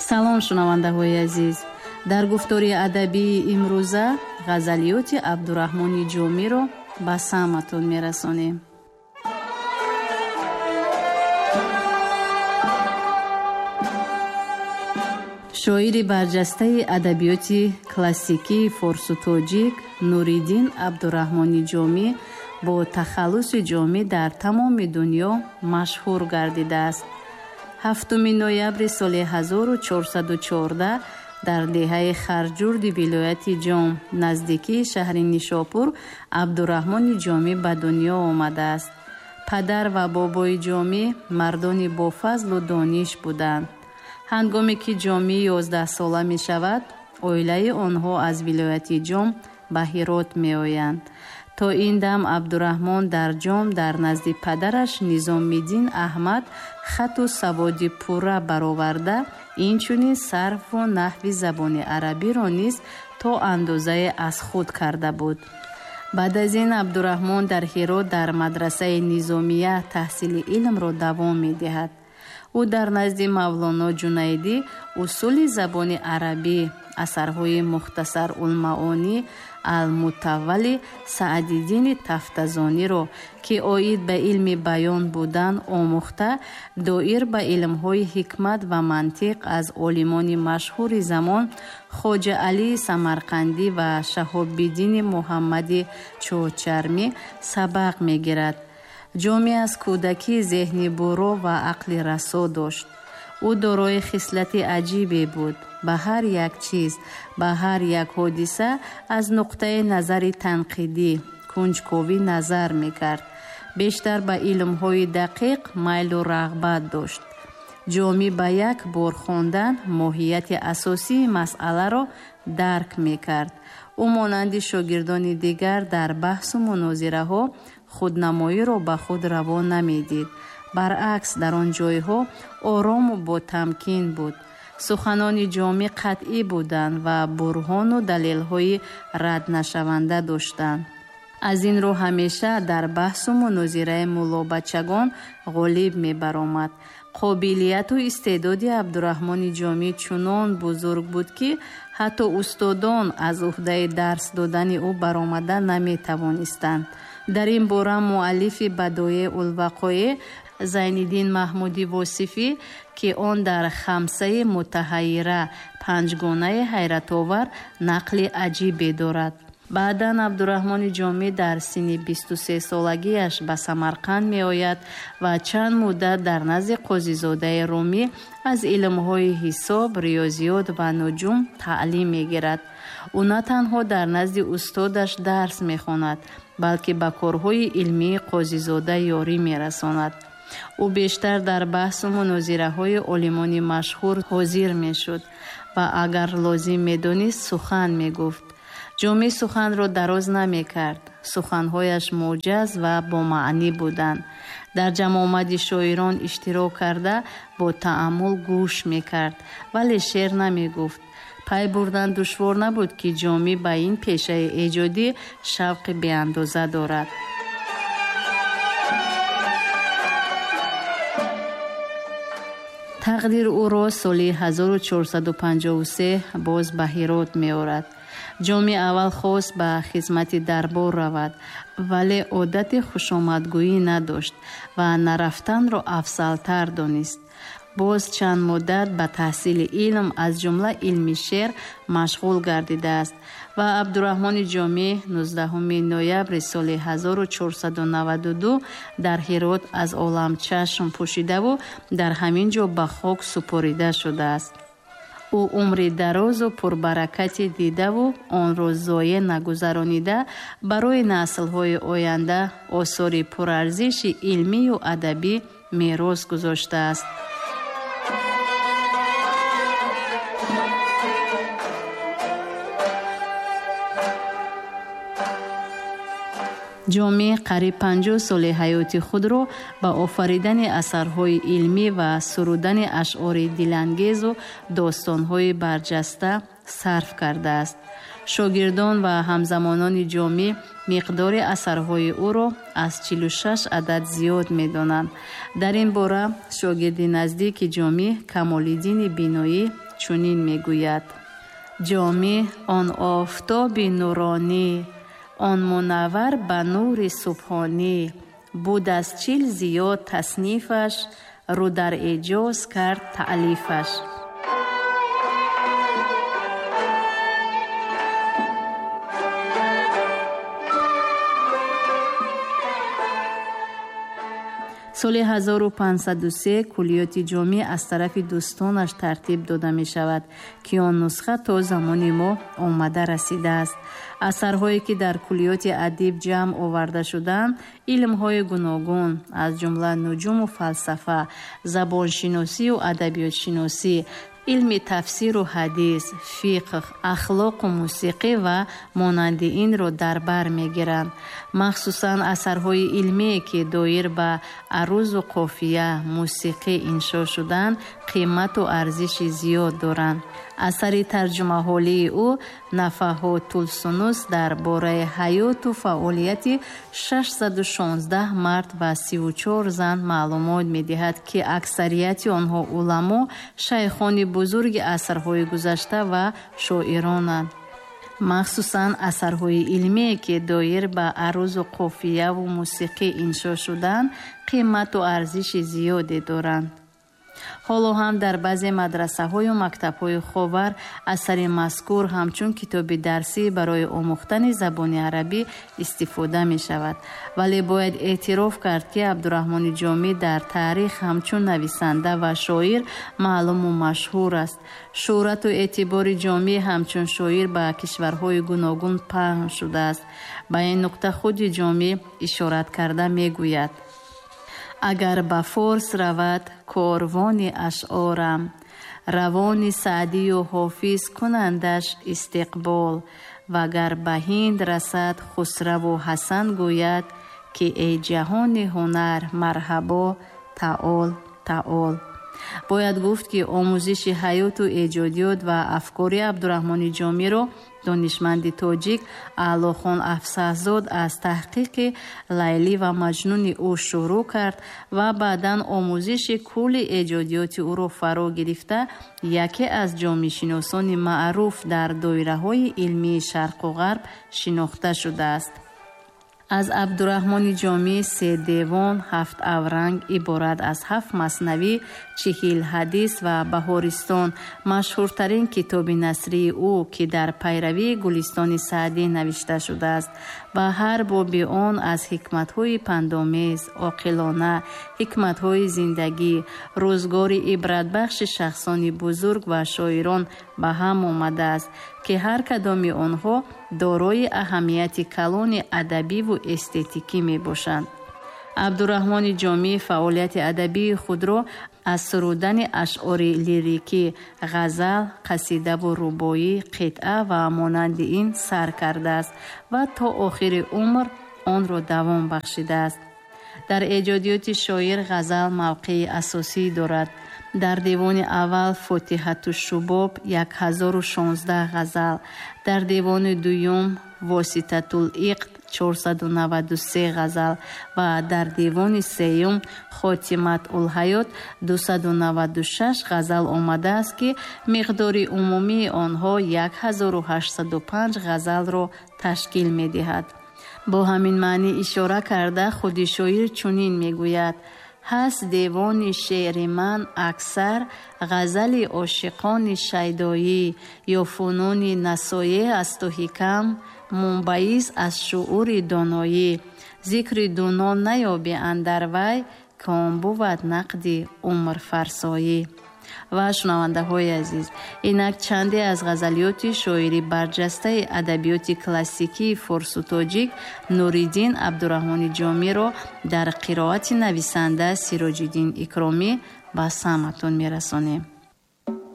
салом шунавандаҳои азиз. дар гуфтори адабии имрӯза ғазалиёти абдураҳмони ҷомиро ба самъатон мерасонем. шоири барҷастаи адабиёти классикии форсу тоҷик Нуриддин Абдураҳмони ҷомӣ бо тахаллуси ҷомӣ дар тамоми дунё машҳур гардидааст. 7 ноябри соли 1414 дар деҳаи Харҷурди вилояти Ҷом наздикии шаҳри Нишопур Абдураҳмони ҷомӣ ба дунё омадааст. падар ва бобои ҷомӣ мардони бофазлу дониш буданд. ҳангоме ки ҷомӣ 11 сола мешавад, оилаи онҳо аз вилояти Ҷом ба Ҳирот меоянд. то ин дам Абдураҳмон дар Ҷом дар назди падараш Низомиддин Аҳмад хату саводи пурра бароварда, инчунин сарфу наҳви забони арабиро низ то андозае аз худ карда буд. баъд аз ин Абдураҳмон дар Ҳирот дар мадрасаи низомия таҳсили илмро давом медиҳад. ӯ дар назди Мавлоно Ҷунайдӣ усули забони арабӣ, асарҳои Мухтасарулмаонӣ, Алмутаввали Саъдиддини Тафтазониро, ки оид ба илми баён буданд, омӯхта, доир ба илмҳои ҳикмат ва мантиқ аз олимони машҳури замон Хоҷа Алии Самарқандӣ ва Шаҳобиддини Муҳаммади Чорчармӣ сабақ мегирад. ҷомӣ аз кӯдакӣ зеҳни буро ва ақли расо дошт. ӯ дорои хислати аҷибе буд. ба ҳар як чиз, ба ҳар як ҳодиса аз нуқтаи назари танқидӣ, кунҷковӣ назар мекард. бештар ба илмҳои дақиқ майлу рағбат дошт. ҷомӣ ба як бор хондан моҳияти асосии масъаларо дарк мекард. ӯ монанди шогирдони дигар дар баҳсу мунозираҳо худнамоиро ба худ раво намедид. баръакс дар он ҷойҳо орому ботамкин буд. суханони ҷомӣ қатъӣ буданд ва бурҳону далелҳои раднашаванда доштанд. аз ин рӯ ҳамеша дар баҳсу мунозираи мулобачагон ғолиб мебаромад. қобилияту истеъдоди Абдураҳмони ҷомӣ чунон бузург буд, ки ҳатто устодон аз уҳдаи дарс додани ӯ баромада наметавонистанд. дар ин бора муаллифи Бадоеъулвақоеъ Зайниддин Маҳмуди Восифӣ, ки он дар Хамсаи Мутаҳайира панҷгонаи ҳайратовар нақли аҷибе дорад. баъдан Абдураҳмони ҷомӣ дар синни 23 солагиаш ба Самарқанд меояд ва чанд муддат дар назди Қозизодаи Румӣ аз илмҳои ҳисоб, риёзиёт ва нуҷум таълим мегирад. ӯ на танҳо дар назди устодаш дарс мехонад, балки ба корҳои илмии Қозизода ёрӣ мерасонад. ӯ бештар дар баҳсу мунозираҳои олимони машҳур ҳозир мешуд ва агар лозим медонист сухан мегуфт. ҷомӣ суханро дароз намекард. суханҳояш муҷаз ва бомаънӣ буданд. дар ҷамъомади шоирон иштирок карда бо таъаммул гӯш мекард, вале шеър намегуфт. пай бурдан душвор набуд, ки ҷомӣ ба ин пешаи эҷодӣ шавқи беандоза дорад. тақдир ӯро соли 1453 боз ба Ҳирот меорад. ҷомӣ аввал хост ба хизмати дарбор равад, вале одати хушомадгӯӣ надошт ва нарафтанро афзалтар донист. боз чанд муддат ба таҳсили илм, аз ҷумла илми шеър, машғул гардидааст ва Абдураҳмони ҷомӣ 19 ноябри соли 1492 дар Ҳирот аз олам чашм пӯшидаву дар ҳамин ҷо ба хок супорида шудааст. ӯ умри дарозу пурбаракате дидаву онро зоя нагузаронида, барои наслҳои оянда осори пурарзиши илмию адабӣ мерос гузоштааст. ҷомӣ қариб 50 соли ҳаёти худро ба офаридани асарҳои илмӣ ва сурудани ашъори дилангезу достонҳои барҷаста сарф кардааст. шогирдон ва ҳамзамонони ҷомӣ миқдори асарҳои ӯро аз 46 адад зиёд медонанд. дар ин бора шогирди наздики ҷомӣ Камолиддини Биноӣ чунин мегӯяд: ҷомӣ он офтоби нуронӣ, он мунаввар ба нури субҳонӣ, буд аз чил зиёд таснифаш, рӯ дар эҷоз кард таълифаш. соли 1503 куллиёти ҷомӣ аз тарафи дӯстонаш тартиб дода мешавад, ки он нусха то замони мо омада расидааст. асарҳое ки дар куллиёти адиб ҷамъ оварда шуданд, илмҳои гуногун аз ҷумла нуҷуму фалсафа, забоншиносию адабиётшиносӣ, илми тафсиру ҳадис, фиқх, ахлоқу мусиқӣ ва монанди инро дар бар мегиранд. махсусан асарҳои илмие ки доир ба арузу қофия, мусиқӣ иншо шуданд, қимату арзиши зиёд доранд. асари тарҷумаҳолии ӯ нафаҳотулсунус дар бораи ҳаёту фаъолияти 616 мард ва 34 зан маълумот медиҳад, ки аксарияти онҳо уламо, шайхони бузурги асрҳои гузашта ва шоиронанд. махсусан асарҳои илмие ки доир ба арузу қофияву мусиқӣ иншо шуданд, қимату арзиши зиёде доранд. ҳоло ҳам дар баъзе мадрасаҳою мактабҳои ховар асари мазкур ҳамчун китоби дарсӣ барои омӯхтани забони арабӣ истифода мешавад. вале бояд эътироф кард, ки абдураҳмони ҷомӣ дар таърих ҳамчун нависанда ва шоир маълуму машҳур аст. шӯҳрату эътибори ҷомӣ ҳамчун шоир ба кишварҳои гуногун паҳн шудааст. ба ин нуқта худи ҷомӣ ишорат карда мегӯяд: агар ба форс равад корвони ашъорам, равони саъдию ҳофиз кунандаш истиқбол, вагар ба ҳинд расад хусраву ҳасан гӯяд, ки эй ҷаҳони ҳунар марҳабо, таол таол. бояд гуфт, ки омӯзиши ҳаёту эҷодиёт ва афкори абдураҳмони ҷомиро донишманди тоҷик аълохон афсаҳзод аз таҳқиқи лайли ва маҷнуни ӯ шурӯъ кард ва баъдан омӯзиши кулли эҷодиёти ӯро фаро гирифта, яке аз ҷомишиносони маъруф дар доираҳои илмии шарқу ғарб шинохта шудааст. аз абдураҳмони ҷомӣ 3 девон, 7 авранг иборат аз 7 маснавӣ, 40 ҳадис ва баҳористон машҳуртарин китоби насрии ӯ, ки дар пайравии гулистони саъдӣ навишта шудааст. ба ҳар боби он аз ҳикматҳои пандомез, оқилона, ҳикматҳои зиндагӣ, рӯзгори ибратбахши шахсони бузург ва шоирон ба ҳам омадааст, ки ҳар кадоми онҳо дорои аҳамияти калони адабиву эстетикӣ мебошанд. абдураҳмони ҷомӣ фаъолияти адабии худро аз сурудани ашъори лирикӣ, ғазал, қасидаву рубоӣ, қитъа ва монанди ин сар кардааст ва то охири умр онро давом бахшидааст. дар эҷодиёти шоир ғазал мавқеи асосӣ дорад. дар девони аввал фотиҳатушубоб 1016 ғазал, дар девони дуюм воситатулиқд 493 ғазал ва дар девони сеюм хотиматулҳаёт 296 ғазал омадааст, ки миқдори умумии онҳо 1805 ғазалро ташкил медиҳад. бо ҳамин маънӣ ишора карда худи шоир чунин мегӯяд: ҳаст девони шеъри ман аксар ғазали ошиқони шайдоӣ, ё фунуни насое асту ҳикам, мунбаис аз шуъури доноӣ, зикри дуно наёбӣ андар вай, ки он бувад нақди умрфарсоӣ. ва шунавандаҳои азиз, инак чанде аз ғазалиёти шоири барҷастаи адабиёти классикии форсу тоҷик Нуриддин Абдураҳмони ҷомиро дар қироати нависанда Сироҷиддин Икромӣ ба самъатон мерасонем.